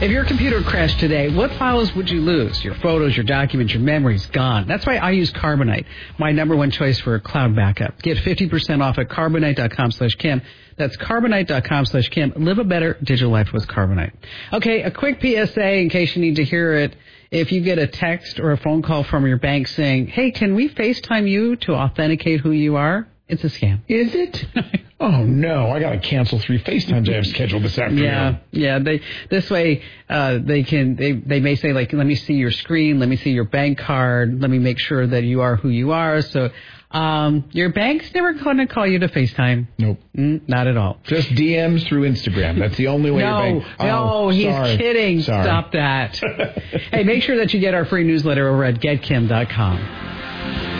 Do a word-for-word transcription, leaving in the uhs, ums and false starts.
If your computer crashed today, what files would you lose? Your photos, your documents, your memories, gone. That's why I use Carbonite, my number one choice for a cloud backup. Get fifty percent off at carbonite.com slash Kim. That's carbonite.com slash Kim. Live a better digital life with Carbonite. Okay, a quick P S A in case you need to hear it. If you get a text or a phone call from your bank saying, hey, can we FaceTime you to authenticate who you are? It's a scam. Is it? Oh, no. I got to cancel three FaceTimes I have scheduled this afternoon. Yeah, yeah. They This way, uh, they can. They, they may say, like, let me see your screen. Let me see your bank card. Let me make sure that you are who you are. So um, your bank's never going to call you to FaceTime. Nope. Mm, not at all. Just D Ms through Instagram. That's the only way no, your bank... No, oh, he's sorry. kidding. Sorry. Stop that. Hey, make sure that you get our free newsletter over at get kim dot com.